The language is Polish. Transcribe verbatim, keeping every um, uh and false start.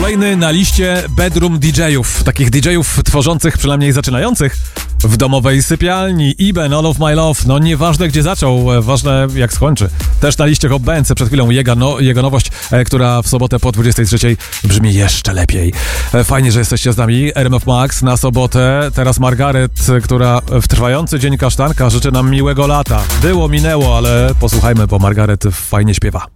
Kolejny na liście bedroom D J-ów, takich D J-ów tworzących, przynajmniej zaczynających, w domowej sypialni. Iben, All of My Love, no nieważne gdzie zaczął, ważne jak skończy. Też na liście Hot Benz, przed chwilą jego, no, jego nowość, e, która w sobotę po dwudziestej trzeciej brzmi jeszcze lepiej. E, fajnie, że jesteście z nami. R M F Max na sobotę, teraz Margaret, która w trwający dzień kasztanka życzy nam miłego lata. Było, minęło, ale posłuchajmy, bo Margaret fajnie śpiewa.